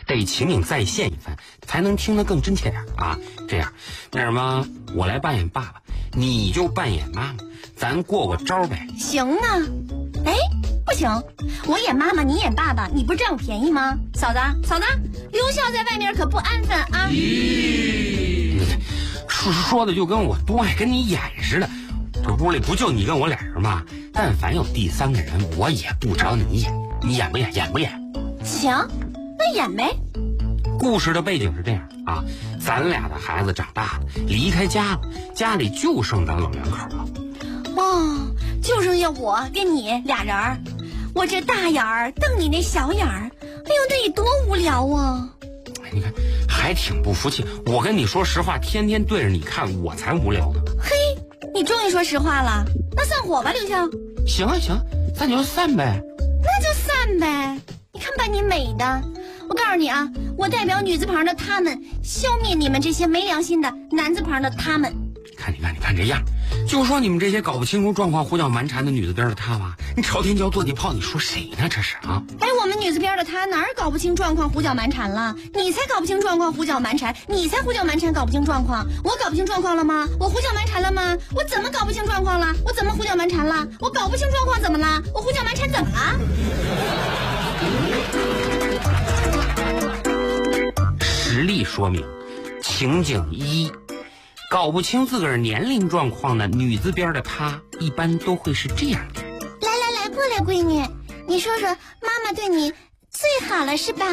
得情景再现一番，才能听得更真切点啊。这样，那什么，我来扮演爸爸，你就扮演妈妈，咱过招呗。 行啊。哎，不行，我演妈妈，你演爸爸，你不是占我便宜吗？嫂子，留校在外面可不安分啊。 说的就跟我多爱跟你演似的。这屋里不就你跟我俩人吗？但凡有第三个人，我也不找你演。你演不演？演不演？ 行，那演呗。 故事的背景是这样啊，咱俩的孩子长大了，离开家了，家里就剩咱老两口了。 哦，就剩下我跟你俩人儿，我这大眼儿瞪你那小眼儿，哎呦，那你多无聊啊！ 你看，还挺不服气。我跟你说实话，天天对着你看，我才无聊呢。 嘿，你终于说实话了，那散伙吧，刘星。 行啊行，咱就散呗。 那就散呗。你看把你美的，我告诉你啊，我代表女字旁的他们，消灭你们这些没良心的男字旁的他们。 你看这样，就说你们这些搞不清楚状况、胡搅蛮缠的女字边的他吧，你朝天椒做地炮，你说谁呢？这是啊？ 哎，我们女字边的他哪儿搞不清状况、胡搅蛮缠了？你才搞不清状况、胡搅蛮缠，你才胡搅蛮缠搞不清状况。我搞不清状况了吗？我胡搅蛮缠了吗？我怎么搞不清状况了？我怎么胡搅蛮缠了？我搞不清状况怎么了？我胡搅蛮缠怎么了？ 实例说明，情景一。搞不清自个儿年龄状况的女字边的她，一般都会是这样的。 来，过来，闺女，你说说，妈妈对你最好了是吧？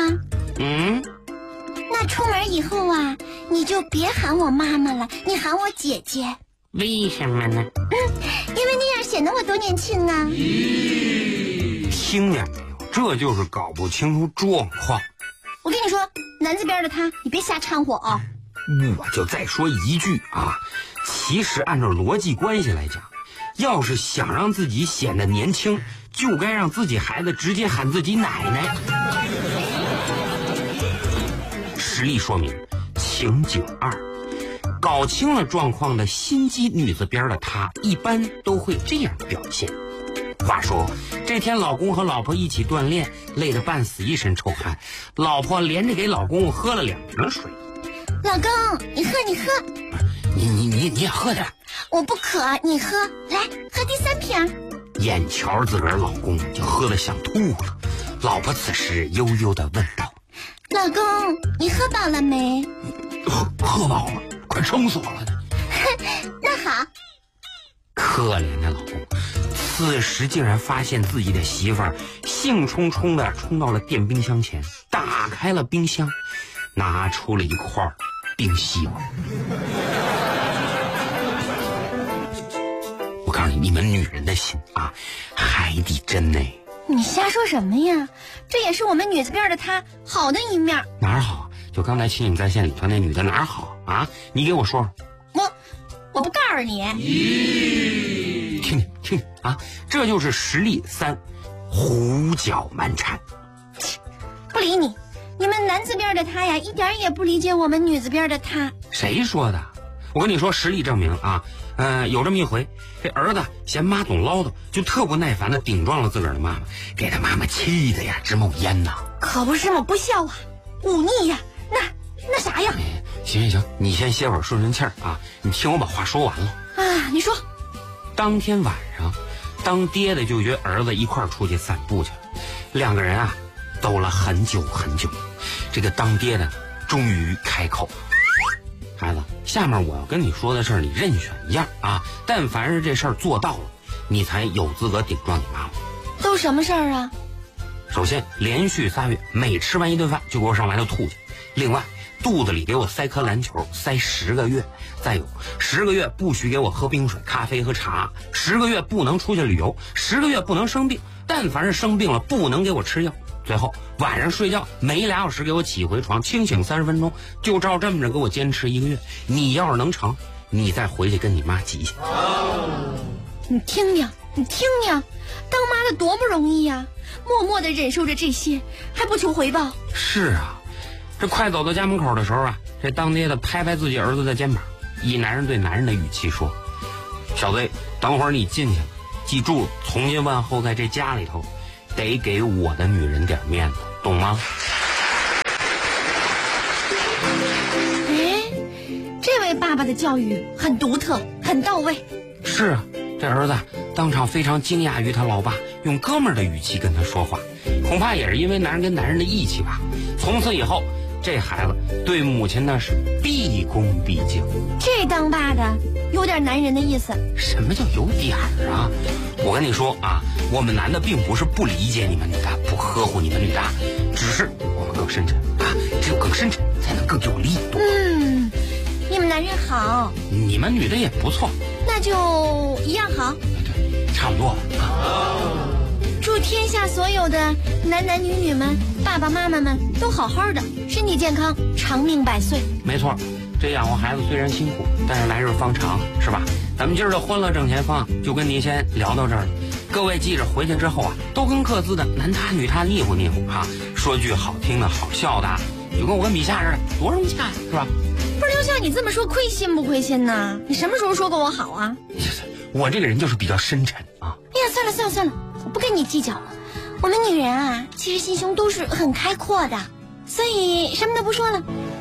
那出门以后啊，你就别喊我妈妈了，你喊我姐姐。 为什么呢？ 因为那样显得我多年轻啊。 听见没有？这就是搞不清楚状况。 我跟你说，男字边的他，你别瞎掺和啊。 我就再说一句啊，其实按照逻辑关系来讲，要是想让自己显得年轻，就该让自己孩子直接喊自己奶奶。实例说明，情景二，搞清了状况的心机女字边的她，一般都会这样表现。话说这天老公和老婆一起锻炼，累得半死一身臭汗，老婆连着给老公喝了2瓶水。 老公，你喝， 你也喝点。 我不渴，你喝，来喝第3瓶。 眼瞧自个儿老公就喝得想吐了，老婆此时悠悠地问道：“ 老公，你喝饱了没？” 喝饱了，快撑死我了呢。 那好。 可怜的老公，此时竟然发现自己的媳妇儿兴冲冲地冲到了电冰箱前，打开了冰箱，拿出了一块冰西瓜。我告诉你，你们女人的心啊，海底针呢。 你瞎说什么呀？这也是我们女字边的她好的一面。 哪儿好？就刚才情景再现里头那女的哪儿好啊？你给我说说。 我不告诉你。 听啊，这就是实例3，胡搅蛮缠。 不理你。你们男字边的他呀，一点也不理解我们女字边的他。 谁说的？我跟你说，实例证明啊，有这么一回，这儿子嫌妈总唠叨，就特不耐烦的顶撞了自个儿的妈妈，给他妈妈气的呀直冒烟呐。 可不是嘛，不孝啊，忤逆呀，那啥呀？ 行，你先歇会儿顺气儿啊，你听我把话说完了啊。你说， 当天晚上，当爹的就约儿子一块儿出去散步去了，2个人啊走了很久很久，这个当爹的终于开口了：“孩子，下面我要跟你说的事儿，你任选一样啊！但凡是这事儿做到了，你才有资格顶撞你妈妈。” 都什么事儿啊？ 首先，连续3月，每吃完一顿饭就给我上外头吐去；另外，肚子里给我塞颗篮球，塞10个月；再有10个月不许给我喝冰水、咖啡和茶；10个月不能出去旅游；10个月不能生病，但凡是生病了不能给我吃药。最后晚上睡觉每2小时给我起回床，清醒30分钟，就照这么着给我坚持1个月。你要是能成，你再回去跟你妈急去。 你听听，当妈的多不容易呀，默默的忍受着这些，还不求回报。 是啊，这快走到家门口的时候啊，这当爹的拍拍自己儿子的肩膀，以男人对男人的语气说：“小子，等会儿你进去了，记住从今往后在这家里头得给我的女人点面子，懂吗？” 爸爸的教育很独特，很到位。 是啊，这儿子当场非常惊讶于他老爸用哥们儿的语气跟他说话，恐怕也是因为男人跟男人的义气吧。从此以后，这孩子对母亲那是毕恭毕敬。 这当爸的有点男人的意思。 什么叫有点儿啊？我跟你说啊，我们男的并不是不理解你们女的，不呵护你们女的，只是我们更深沉啊，只有更深沉才能更有力度。 你们男人好， 你们女的也不错， 那就一样好。 对，差不多吧啊。 祝天下所有的男男女女们、爸爸妈妈们都好好的，身体健康，长命百岁。 没错，这养活孩子虽然辛苦，但是来日方长，是吧？咱们今儿的欢乐正前方就跟您先聊到这儿了。各位记着回去之后啊，都跟各自的男他女他腻乎腻乎啊，说句好听的好笑的，就跟我跟米夏似的，多融洽呀，是吧？ 不是刘笑，你这么说亏心不亏心呢？你什么时候说过我好啊？ 我这个人就是比较深沉啊。 哎呀，算了，我不跟你计较了。我们女人啊，其实心胸都是很开阔的，所以什么都不说了。